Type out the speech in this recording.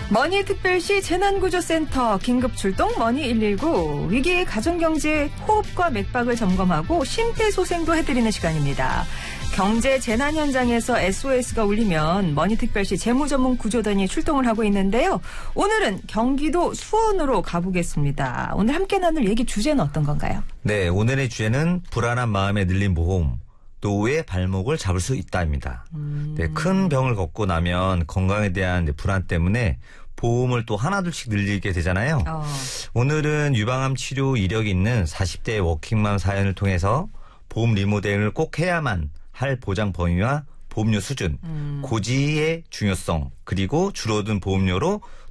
머니특별시 재난구조센터 긴급출동 머니119 위기의 가정경제 호흡과 맥박을 점검하고 심폐소생도 해드리는 시간입니다. 경제 재난 현장에서 SOS가 울리면 머니특별시 재무전문구조단이 출동을 하고 있는데요. 오늘은 경기도 수원으로 가보겠습니다. 오늘 함께 나눌 얘기 주제는 어떤 건가요? 네, 오늘의 주제는 불안한 마음에 늘린 보험. 노후의 발목을 잡을 수 있다입니다. 네, 큰 병을 겪고 나면 건강에 대한 불안 때문에 보험을 또 하나둘씩 늘리게 되잖아요. 오늘은 유방암 치료 이력이 있는 40대 워킹맘 사연을 통해서 보험 리모델링을 꼭 해야만 할 보장 범위와 보험료 수준, 고지의 중요성, 그리고 줄어든 보험료로